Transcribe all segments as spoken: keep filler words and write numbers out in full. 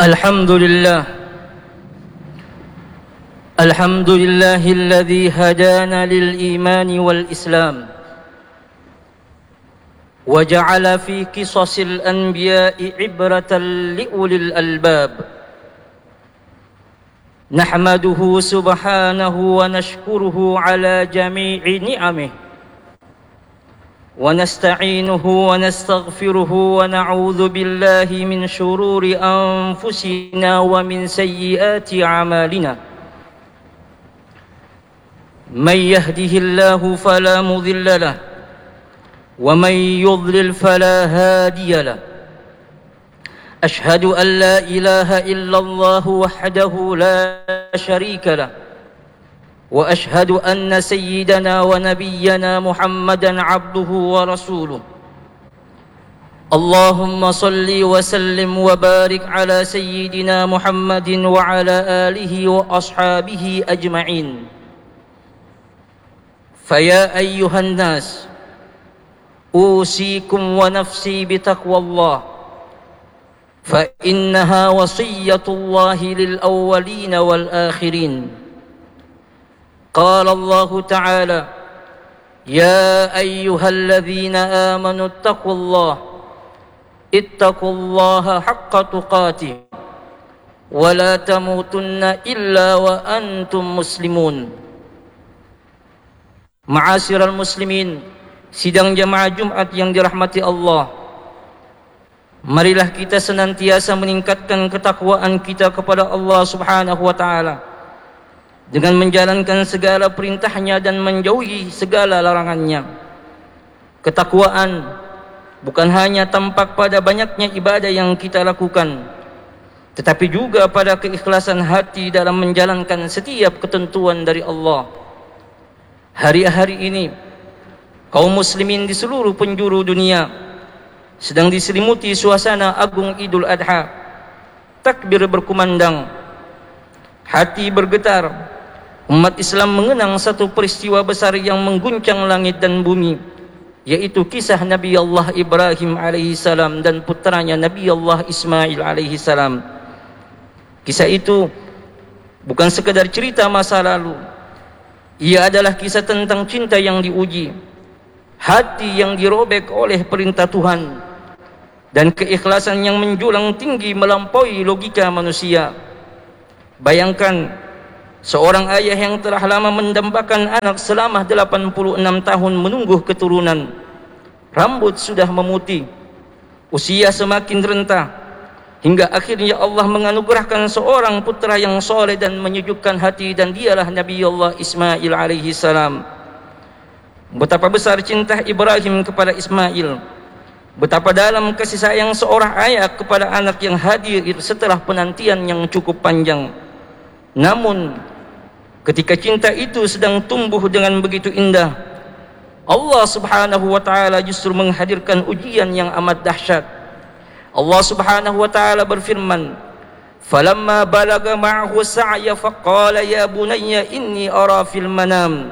الحمد لله الحمد لله الذي هدانا للإيمان والإسلام وجعل في قصص الأنبياء عبرة لأولي الألباب نحمده سبحانه ونشكره على جميع نعمه ونستعينه ونستغفره ونعوذ بالله من شرور أنفسنا ومن سيئات أعمالنا من يهده الله فلا مضل له ومن يضلل فلا هادي له أشهد أن لا إله إلا الله وحده لا شريك له وأشهد أن سيدنا ونبينا محمدا عبده ورسوله اللهم صل وسلم وبارك على سيدنا محمد وعلى آله وأصحابه أجمعين فيا أيها الناس أوصيكم ونفسي بتقوى الله فإنها وصية الله للأولين والآخرين قال الله تعالى يا أيها الذين آمنوا اتقوا الله اتقوا الله حق تقاته ولا تموتن إلا وأنتم مسلمون. Ma'asyiral muslimin, sidang jamaah Jumat yang dirahmati Allah, marilah kita senantiasa meningkatkan ketakwaan kita kepada Allah Subhanahu wa taala dengan menjalankan segala perintahnya dan menjauhi segala larangannya. Ketakwaan bukan hanya tampak pada banyaknya ibadah yang kita lakukan, tetapi juga pada keikhlasan hati dalam menjalankan setiap ketentuan dari Allah. Hari-hari ini kaum muslimin di seluruh penjuru dunia sedang diselimuti suasana agung Idul Adha. Takbir berkumandang, hati bergetar. Umat Islam mengenang satu peristiwa besar yang mengguncang langit dan bumi, yaitu kisah Nabi Allah Ibrahim alaihi salam dan putranya Nabi Allah Ismail alaihi salam. Kisah itu bukan sekadar cerita masa lalu. Ia adalah kisah tentang cinta yang diuji, hati yang dirobek oleh perintah Tuhan, dan keikhlasan yang menjulang tinggi melampaui logika manusia. Bayangkan seorang ayah yang telah lama mendambakan anak selama delapan puluh enam tahun menunggu keturunan. Rambut sudah memutih, usia semakin renta, hingga akhirnya Allah menganugerahkan seorang putra yang soleh dan menyejukkan hati, dan dialah Nabi Allah Ismail alaihi salam. Betapa besar cinta Ibrahim kepada Ismail, betapa dalam kasih sayang seorang ayah kepada anak yang hadir setelah penantian yang cukup panjang. Namun ketika cinta itu sedang tumbuh dengan begitu indah, Allah Subhanahu wa taala justru menghadirkan ujian yang amat dahsyat. Allah Subhanahu wa taala berfirman, "Falamma balaga ma'ahu sa'ya faqala ya bunayya inni ara fil manam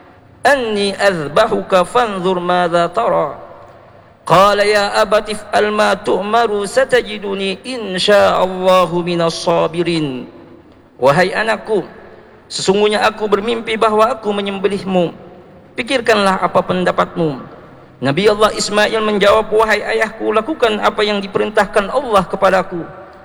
anni adhbahuka fanzur madza tara." Qala ya abati if'al ma tu'maru satajiduni insya'allahu minas sabirin. Wahai anakku, sesungguhnya aku bermimpi bahwa aku menyembelihmu. Pikirkanlah apa pendapatmu. Nabi Allah Ismail menjawab, wahai ayahku, lakukan apa yang diperintahkan Allah kepadaku.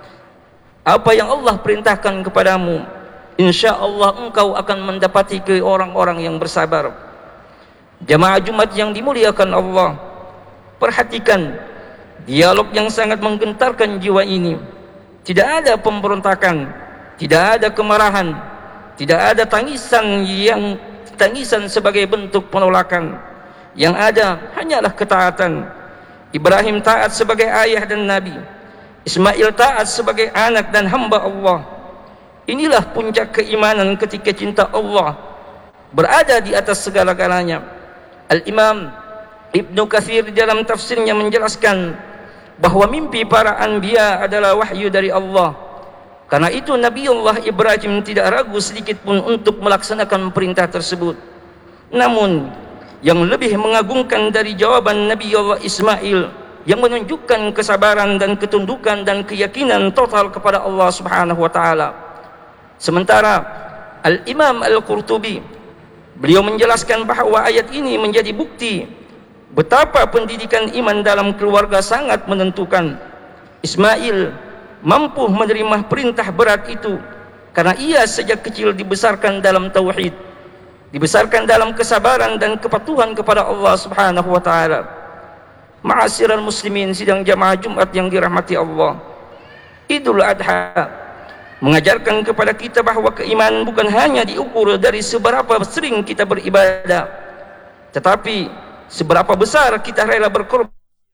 Apa yang Allah perintahkan kepadamu, insya Allah engkau akan mendapati ke orang-orang yang bersabar. Jamaah Jumat yang dimuliakan Allah, perhatikan dialog yang sangat menggentarkan jiwa ini. Tidak ada pemberontakan, tidak ada kemarahan, tidak ada tangisan yang tangisan sebagai bentuk penolakan. Yang ada hanyalah ketaatan. Ibrahim taat sebagai ayah dan nabi, Ismail taat sebagai anak dan hamba Allah. Inilah puncak keimanan ketika cinta Allah berada di atas segala-galanya. Al-Imam Ibnu Katsir dalam tafsirnya menjelaskan bahwa mimpi para anbiya adalah wahyu dari Allah. Karena itu Nabi Allah Ibrahim tidak ragu sedikit pun untuk melaksanakan perintah tersebut. Namun yang lebih mengagumkan dari jawaban Nabi Allah Ismail yang menunjukkan kesabaran dan ketundukan dan keyakinan total kepada Allah Subhanahu wa taala. Sementara Al-Imam Al-Qurtubi, beliau menjelaskan bahawa ayat ini menjadi bukti betapa pendidikan iman dalam keluarga sangat menentukan. Ismail mampu menerima perintah berat itu karena ia sejak kecil dibesarkan dalam tauhid, dibesarkan dalam kesabaran dan kepatuhan kepada Allah Subhanahu wa taala. Ma'asyiral muslimin sidang jamaah Jumat yang dirahmati Allah, Idul Adha mengajarkan kepada kita bahawa keimanan bukan hanya diukur dari seberapa sering kita beribadah, tetapi seberapa besar kita rela berkorban.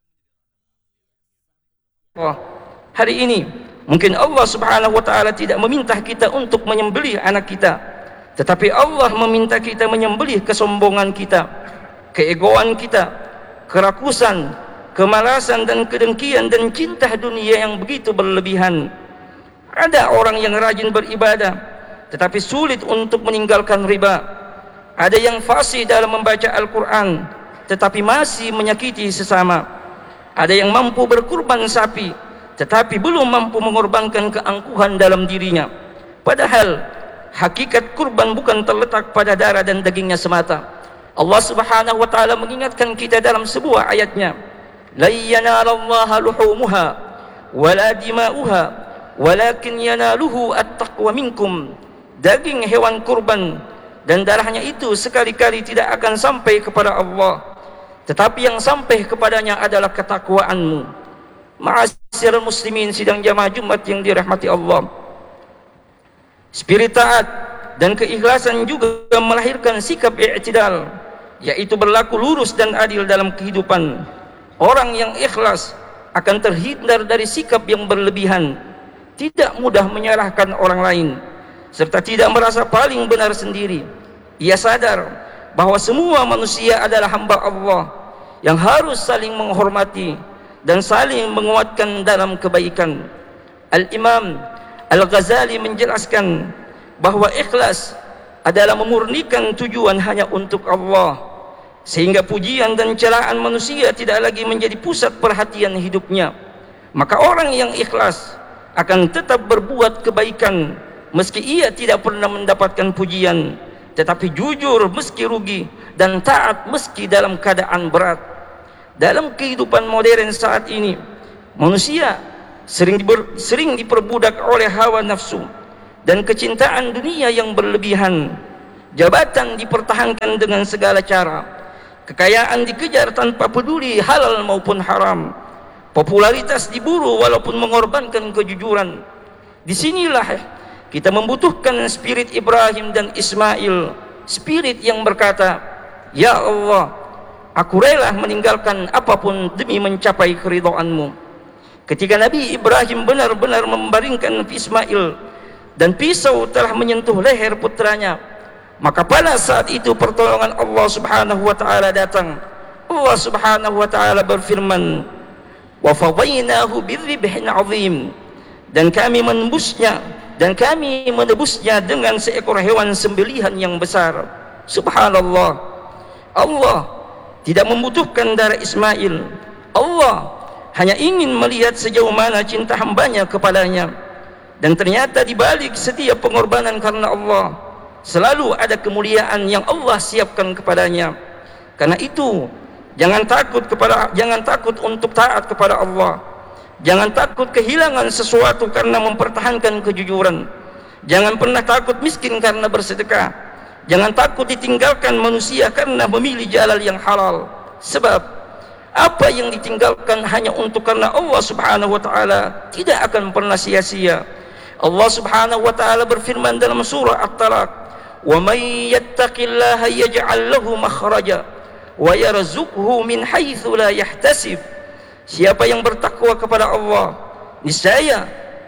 Hari ini mungkin Allah Subhanahu wa taala tidak meminta kita untuk menyembelih anak kita, tetapi Allah meminta kita menyembelih kesombongan kita, keegoan kita, kerakusan, kemalasan dan kedengkian dan cinta dunia yang begitu berlebihan. Ada orang yang rajin beribadah tetapi sulit untuk meninggalkan riba. Ada yang fasih dalam membaca Al-Quran tetapi masih menyakiti sesama. Ada yang mampu berkurban sapi tetapi belum mampu mengorbankan keangkuhan dalam dirinya. Padahal hakikat kurban bukan terletak pada darah dan dagingnya semata. Allah Subhanahu wa taala mengingatkan kita dalam sebuah ayatnya, la yanalallaha luhumuha wala dima'uha walakin yanaluhu at-taqwa minkum. Daging hewan kurban dan darahnya itu sekali-kali tidak akan sampai kepada Allah, tetapi yang sampai kepadanya adalah ketakwaanmu. Ma'asyiral muslimin sidang jamaah Jumat yang dirahmati Allah, spirit taat dan keikhlasan juga melahirkan sikap i'tidal, yaitu berlaku lurus dan adil dalam kehidupan. Orang yang ikhlas akan terhindar dari sikap yang berlebihan, tidak mudah menyalahkan orang lain, serta tidak merasa paling benar sendiri. Ia sadar bahawa semua manusia adalah hamba Allah yang harus saling menghormati dan saling menguatkan dalam kebaikan. Al-Imam Al-Ghazali menjelaskan bahawa ikhlas adalah memurnikan tujuan hanya untuk Allah, sehingga pujian dan celaan manusia tidak lagi menjadi pusat perhatian hidupnya. Maka orang yang ikhlas akan tetap berbuat kebaikan meski ia tidak pernah mendapatkan pujian, tetapi jujur meski rugi dan taat meski dalam keadaan berat. Dalam kehidupan modern saat ini, manusia sering, diber, sering diperbudak oleh hawa nafsu dan kecintaan dunia yang berlebihan. Jabatan dipertahankan dengan segala cara, kekayaan dikejar tanpa peduli halal maupun haram, popularitas diburu walaupun mengorbankan kejujuran. Disinilah kita membutuhkan spirit Ibrahim dan Ismail, spirit yang berkata, ya Allah, aku rela meninggalkan apapun demi mencapai keridhaan-Mu. Ketika Nabi Ibrahim benar-benar membaringkan Ismail dan pisau telah menyentuh leher putranya, maka pada saat itu pertolongan Allah Subhanahu wa taala datang. Allah Subhanahu wa taala berfirman, wa fadaynahu bidzibhin azim, dan kami menembusnya dan kami menebusnya dengan seekor hewan sembelihan yang besar. Subhanallah, Allah tidak membutuhkan darah Ismail. Allah hanya ingin melihat sejauh mana cinta hambanya kepadanya. Dan ternyata di balik setiap pengorbanan karena Allah, selalu ada kemuliaan yang Allah siapkan kepadanya. Karena itu, jangan takut kepada jangan takut untuk taat kepada Allah. Jangan takut kehilangan sesuatu karena mempertahankan kejujuran. Jangan pernah takut miskin karena bersedekah. Jangan takut ditinggalkan manusia karena memilih jalan yang halal. Sebab apa yang ditinggalkan hanya untuk karena Allah Subhanahu wa taala tidak akan pernah sia-sia. Allah Subhanahu wa taala berfirman dalam surah At-Talaq, "Wa may yattaqillaha yaj'al lahu makhraja wa yarzuqhu min haitsu la yahtasib." Siapa yang bertakwa kepada Allah, niscaya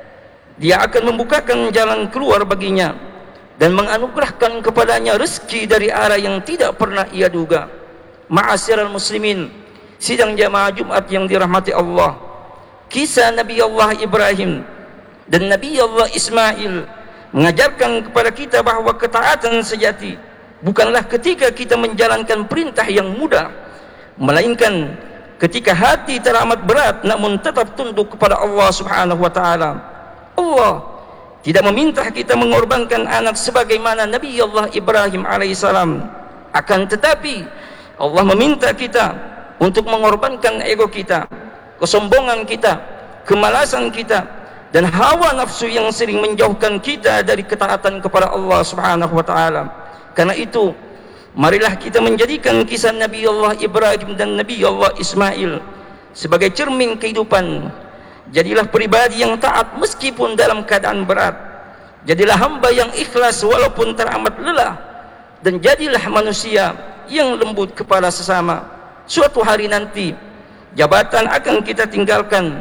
Dia akan membukakan jalan keluar baginya dan menganugerahkan kepadanya rezeki dari arah yang tidak pernah ia duga. Ma'asyiral muslimin, sidang jamaah Jumat yang dirahmati Allah, kisah Nabi Allah Ibrahim dan Nabi Allah Ismail mengajarkan kepada kita bahawa ketaatan sejati bukanlah ketika kita menjalankan perintah yang mudah, melainkan ketika hati teramat berat namun tetap tunduk kepada Allah Subhanahu wa taala. Allah tidak meminta kita mengorbankan anak sebagaimana Nabi Allah Ibrahim alaihissalam, akan tetapi Allah meminta kita untuk mengorbankan ego kita, kesombongan kita, kemalasan kita, dan hawa nafsu yang sering menjauhkan kita dari ketaatan kepada Allah Subhanahu wa taala. Karena itu, marilah kita menjadikan kisah Nabi Allah Ibrahim dan Nabi Allah Ismail sebagai cermin kehidupan. Jadilah pribadi yang taat meskipun dalam keadaan berat. Jadilah hamba yang ikhlas walaupun teramat lelah. Dan jadilah manusia yang lembut kepada sesama. Suatu hari nanti, jabatan akan kita tinggalkan,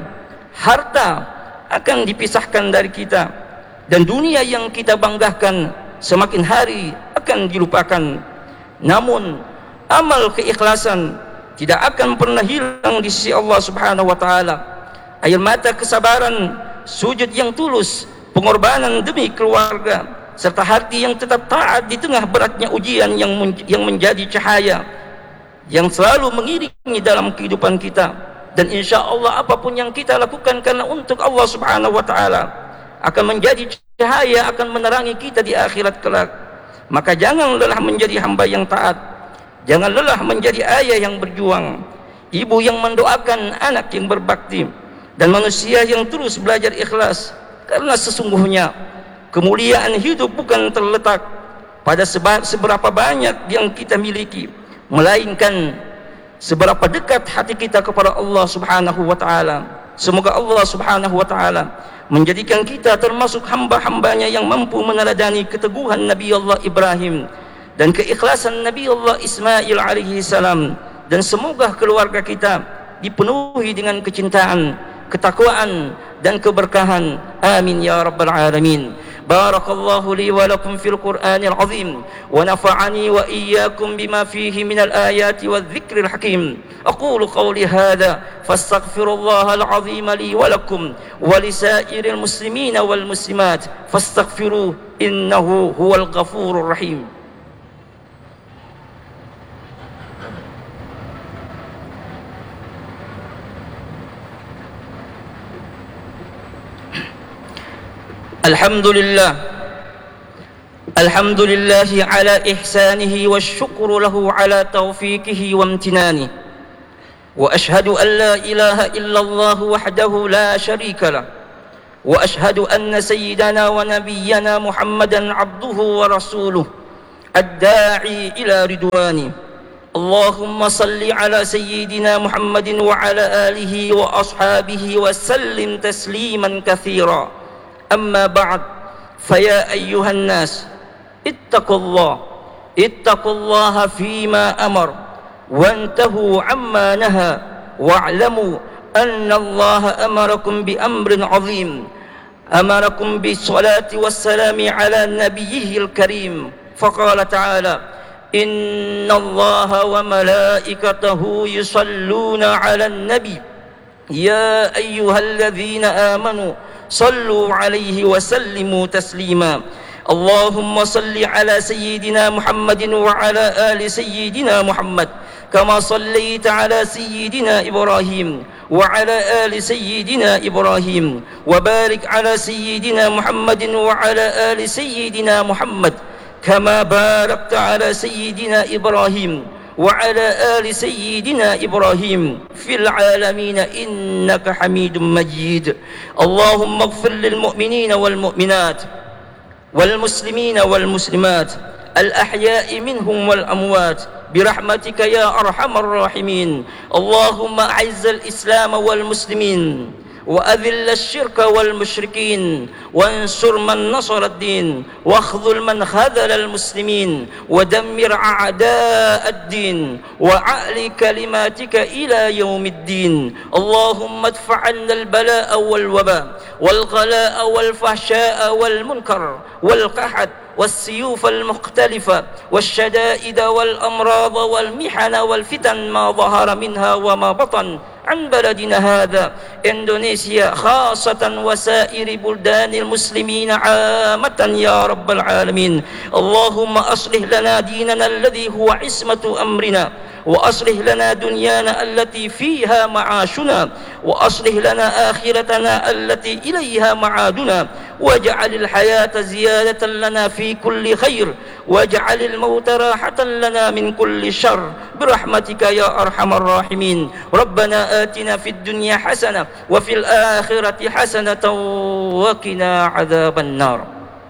harta akan dipisahkan dari kita, dan dunia yang kita banggakan semakin hari akan dilupakan. Namun amal keikhlasan tidak akan pernah hilang di sisi Allah Subhanahu wa taala. Air mata kesabaran, sujud yang tulus, pengorbanan demi keluarga, serta hati yang tetap taat di tengah beratnya ujian yang yang menjadi cahaya yang selalu mengiringi dalam kehidupan kita. Dan insya Allah apapun yang kita lakukan karena untuk Allah Subhanahu wa taala akan menjadi cahaya, akan menerangi kita di akhirat kelak. Maka jangan lelah menjadi hamba yang taat, jangan lelah menjadi ayah yang berjuang, ibu yang mendoakan anak yang berbakti, dan manusia yang terus belajar ikhlas. Karena sesungguhnya kemuliaan hidup bukan terletak pada seberapa banyak yang kita miliki, melainkan seberapa dekat hati kita kepada Allah Subhanahu wa taala. Semoga Allah Subhanahu wa taala menjadikan kita termasuk hamba-hambanya yang mampu meneladani keteguhan Nabi Allah Ibrahim dan keikhlasan Nabi Allah Ismail alaihi salam, dan semoga keluarga kita dipenuhi dengan kecintaan, ketakwaan, dan keberkahan. Amin ya rabbal alamin. Barakallahu li wa lakum fil Qur'anil azim wa nafa'ani wa iyyakum bima fihi minal ayati wadh-dhikril hakim. Aqulu qawli hadha fastaghfirullahal azim li wa lakum wa lisairil muslimina wal muslimat fastaghfiruhu innahu huwal ghafurur rahim. الحمد لله الحمد لله على إحسانه والشكر له على توفيقه وامتنانه وأشهد أن لا إله إلا الله وحده لا شريك له وأشهد أن سيدنا ونبينا محمدا عبده ورسوله الداعي إلى رضوانه. اللهم صل على سيدنا محمد وعلى آله وأصحابه وسلم تسليما كثيرا. أما بعد فيا أيها الناس اتقوا الله اتقوا الله فيما أمر وانتهوا عما نهى واعلموا أن الله أمركم بأمر عظيم، أمركم بالصلاة والسلام على نبيه الكريم، فقال تعالى إن الله وملائكته يصلون على النبي يا أيها الذين آمنوا صلوا عليه وسلموا تسليما. اللهم صل على سيدنا محمد وعلى آل سيدنا محمد كما صليت على سيدنا إبراهيم وعلى آل سيدنا إبراهيم وبارك على سيدنا محمد وعلى آل سيدنا محمد كما باركت على سيدنا إبراهيم وعلى آل سيدنا إبراهيم في العالمين إنك حميد مجيد. اللهم اغفر للمؤمنين والمؤمنات والمسلمين والمسلمات الأحياء منهم والأموات برحمتك يا أرحم الراحمين. اللهم أعز الإسلام والمسلمين وأذل الشرك والمشركين وانصر من نصر الدين واخذل من خذل المسلمين ودمر أعداء الدين وأعل كلماتك إلى يوم الدين. اللهم ادفع عنا البلاء والوباء والغلاء والفحشاء والمنكر والقحط والسيوف المختلفة والشدائد والأمراض والمحن والفتن ما ظهر منها وما بطن عن بلدنا هذا إندونيسيا خاصة وسائر بلدان المسلمين عامة يا رب العالمين. اللهم أصلح لنا ديننا الذي هو عصمة أمرنا، وأصلح لنا دنيانا التي فيها معاشنا، وأصلح لنا آخرتنا التي إليها معادنا، واجعل الحياة زيادة لنا في كل خير، واجعل الموت راحة لنا من كل شر برحمتك يا أرحم الراحمين. ربنا آتنا في الدنيا حسنة وفي الآخرة حسنة وقنا عذاب النار.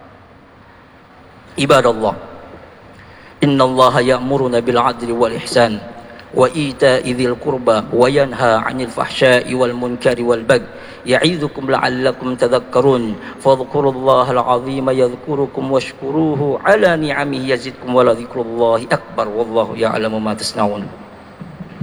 عباد الله، إن الله يأمرنا بالعدل والإحسان وإيتاء ذي القربى وينهى عن الفحشاء والمنكر والبغي يعظكم لعلكم تذكرون. فاذكروا الله العظيم يذكركم واشكروه على نعمه يزدكم ولذكر الله أكبر والله يعلم ما تصنعون.